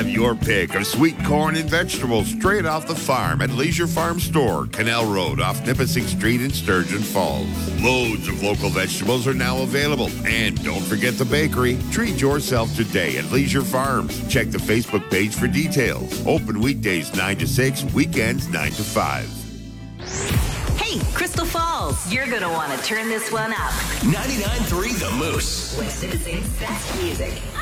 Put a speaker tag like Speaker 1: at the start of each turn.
Speaker 1: Have your pick of sweet corn and vegetables straight off the farm at Leisure Farm Store, Canal Road off Nipissing Street in Sturgeon Falls. Loads of local vegetables are now available. And don't forget the bakery. Treat yourself today at Leisure Farms. Check the Facebook page for details. Open weekdays 9 to 6, weekends 9 to 5.
Speaker 2: Hey, Crystal Falls, you're going to want to turn this one up.
Speaker 3: 99.3 The Moose.
Speaker 2: With Nipissing's best music.